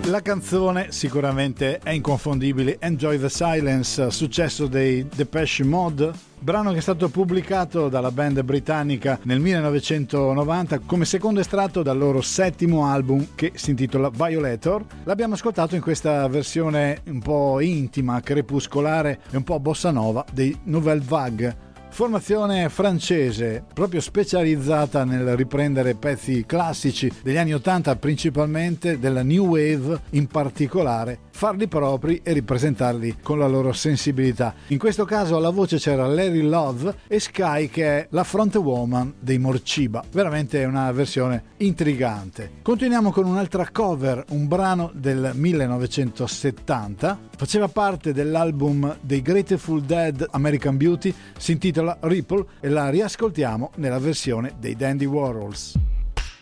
La canzone sicuramente è inconfondibile, Enjoy the Silence, successo dei Depeche Mode, brano che è stato pubblicato dalla band britannica nel 1990 come secondo estratto dal loro settimo album che si intitola Violator. L'abbiamo ascoltato in questa versione un po' intima, crepuscolare e un po' bossa nova dei Nouvelle Vague. Formazione francese proprio specializzata nel riprendere pezzi classici degli anni 80, principalmente della New Wave, in particolare farli propri e ripresentarli con la loro sensibilità. In questo caso alla voce c'era Larry Love e Sky, che è la frontwoman dei Morciba. Veramente una versione intrigante. Continuiamo con un'altra cover, un brano del 1970, faceva parte dell'album dei Grateful Dead American Beauty, si intitola Ripple e la riascoltiamo nella versione dei Dandy Warhols.